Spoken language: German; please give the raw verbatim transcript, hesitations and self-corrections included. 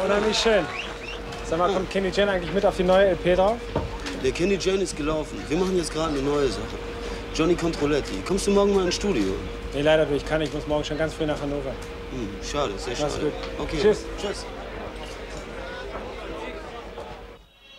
unheimlich schön. Sag mal, kommt Kenny Jane eigentlich mit auf die neue L P drauf? Der Kenny Jane ist gelaufen. Wir machen jetzt gerade eine neue Sache. Johnny Controletti. Kommst du morgen mal ins Studio? Nee, leider, ich kann nicht. Ich muss morgen schon ganz früh nach Hannover. Hm, schade, sehr Mach's schade. gut. Okay. Tschüss. Tschüss.